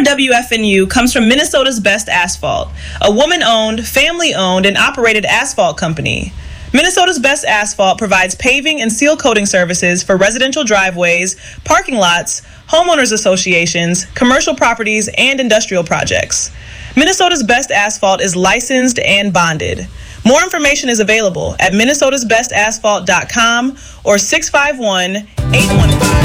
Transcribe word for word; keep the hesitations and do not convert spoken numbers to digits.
for W F N U comes from Minnesota's Best Asphalt, a woman-owned, family-owned, and operated asphalt company. Minnesota's Best Asphalt provides paving and seal coating services for residential driveways, parking lots, homeowners associations, commercial properties, and industrial projects. Minnesota's Best Asphalt is licensed and bonded. More information is available at minnesotas best asphalt dot com or six five one, eight one five